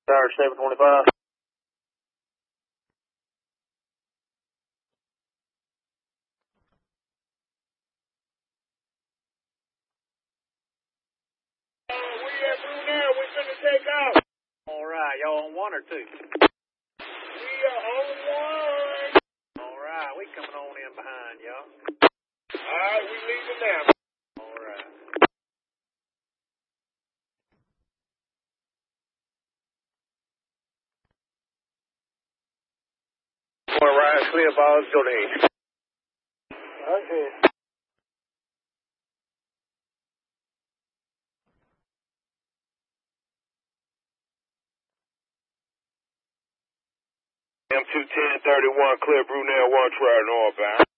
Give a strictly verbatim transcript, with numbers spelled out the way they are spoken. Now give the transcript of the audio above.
Tower seven twenty-five. Uh, we at Brunel. We finna take off. All right, y'all on one or two? We are on one. All right, we coming on in behind y'all. All right, we leaving now. All right. One right, clear balls, go to eight. Okay. M two ten thirty-one, clear Brunel, one try northbound.